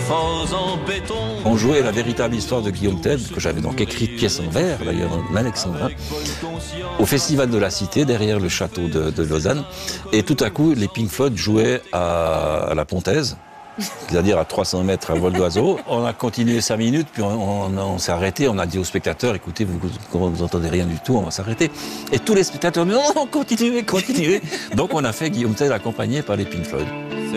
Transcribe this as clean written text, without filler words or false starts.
On jouait la véritable histoire de Guillaume Tell, que j'avais donc écrite pièce en vers, d'ailleurs, en alexandrin, au Festival de la Cité, derrière le château de Lausanne. Et tout à coup, les Pink Floyd jouaient à la Pontaise, c'est-à-dire à 300 mètres à vol d'oiseau. On a continué 5 minutes, puis on s'est arrêté. On a dit aux spectateurs, écoutez, vous entendez rien du tout, on va s'arrêter. Et tous les spectateurs, non, continuez. Donc on a fait Guillaume Tell accompagné par les Pink Floyd.